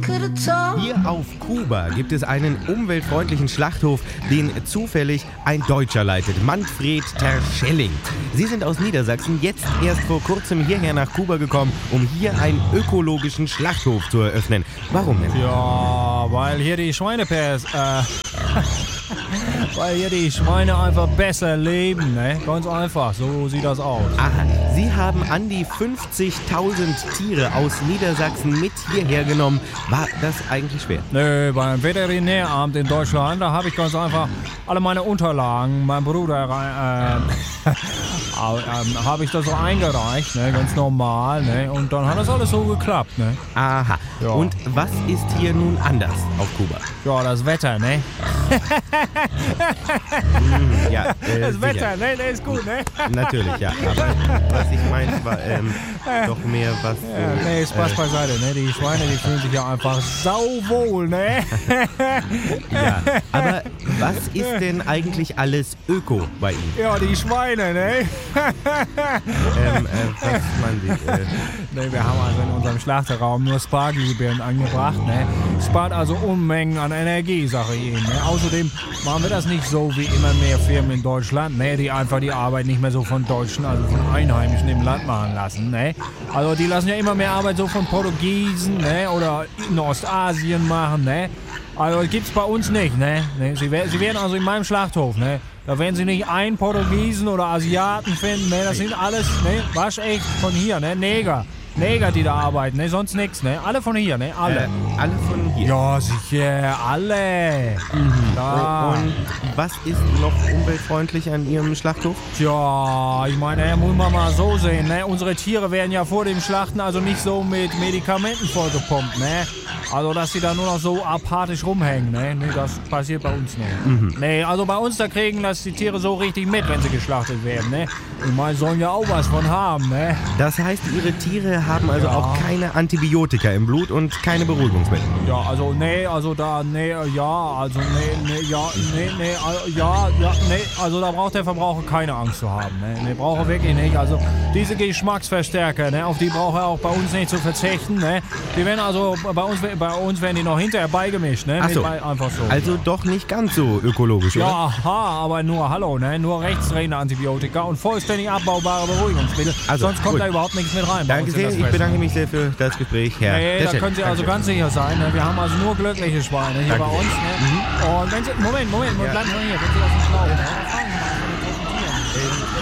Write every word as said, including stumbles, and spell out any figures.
Hier auf Kuba gibt es einen umweltfreundlichen Schlachthof, den zufällig ein Deutscher leitet, Manfred Terschelling. Sie sind aus Niedersachsen, jetzt erst vor kurzem hierher nach Kuba gekommen, um hier einen ökologischen Schlachthof zu eröffnen. Warum denn? Ja, weil hier die Schweinepers, äh, weil hier die Schweine einfach besser leben, ne? Ganz einfach, so sieht das aus. Aha, Sie haben an die fünfzigtausend Tiere aus Niedersachsen mit hierher genommen. War das eigentlich schwer? Nö, beim Veterinäramt in Deutschland, da habe ich ganz einfach alle meine Unterlagen, mein Bruder, äh, äh, habe ich das so eingereicht, ne? Ganz normal, ne? Und dann hat das alles so geklappt, ne? Aha, Ja. Und was ist hier nun anders auf Kuba? Ja, das Wetter, ne? Hm, ja, äh, Das sicher. Wetter, ne? Das ist gut, ne? Natürlich, ja. Aber was ich meinte, war ähm, doch mehr was so... Ja, nee, Spaß äh, beiseite, ne? Die Schweine, die fühlen sich ja einfach sauwohl, ne? Ja, aber was ist denn eigentlich alles Öko bei Ihnen? Ja, die Schweine, ne? Ähm, äh, was meinen Sie? Äh, Ne, wir haben also in unserem Schlachterraum nur Spargelbeeren angebracht, ne? Spart also Unmengen an Energie, sage ich Ihnen, ne? Außerdem machen wir das nicht so wie immer mehr Firmen in Deutschland, ne? Die einfach die Arbeit nicht mehr so von Deutschen, also von Einheimischen im Land machen lassen, ne? Also die lassen ja immer mehr Arbeit so von Portugiesen, ne? Oder in Ostasien machen, ne? Also das gibt's bei uns nicht, ne? ne? Sie, wer- Sie werden also in meinem Schlachthof, ne? Da werden Sie nicht einen Portugiesen oder Asiaten finden, ne? Das sind alles, ne? Waschecht von hier, ne? Neger. Neger, die da arbeiten, ne? Sonst nix, ne? Alle von hier, ne? Alle. äh, alle von hier. Ja, sicher, alle. Klar. Und was ist noch umweltfreundlich an Ihrem Schlachthof? Tja, ich meine, ja, muss man mal so sehen, ne? Unsere Tiere werden ja vor dem Schlachten also nicht so mit Medikamenten vollgepumpt, ne? Also, dass sie da nur noch so apathisch rumhängen, ne? Nee, das passiert bei uns nicht. Mhm. Nee, also bei uns, da kriegen das die Tiere so richtig mit, wenn sie geschlachtet werden, ne? Ich meine, sollen ja auch was von haben, ne? Das heißt, Ihre Tiere haben also Ja. auch keine Antibiotika im Blut und keine Beruhigungsmittel. Ja, also, nee, also da, nee, ja, also, nee, nee, ja, nee, nee, also, ja, ja, nee, also da braucht der Verbraucher keine Angst zu haben, ne? Nee, braucht er wirklich nicht. Also, diese Geschmacksverstärker, ne, auf die braucht er auch bei uns nicht zu verzichten, ne? Die werden also, bei uns, bei uns werden die noch hinterher beigemischt, ne? Ach so. Mit bei- einfach so. Also doch nicht ganz so ökologisch, Ja, oder? aha, aber nur, hallo, ne? Nur rechtsdrehende Antibiotika und vollständig abbaubare Beruhigungsmittel. Also, Sonst kommt gut. da überhaupt nichts mit rein. bei Danke uns in sehr, das ich Fressen. bedanke mich sehr für das Gespräch, Herr Nee, da Terschelling. können Sie also Dankeschön. ganz sicher sein. Ne? Wir haben also nur glückliche Schweine hier Danke bei uns. Ne? Und wenn Sie, Moment, Moment, Ja. bleiben Sie mal hier. Wenn Sie das nicht glauben, ne? dann fragen Sie mal, was wir mit toten Tieren. Ähm,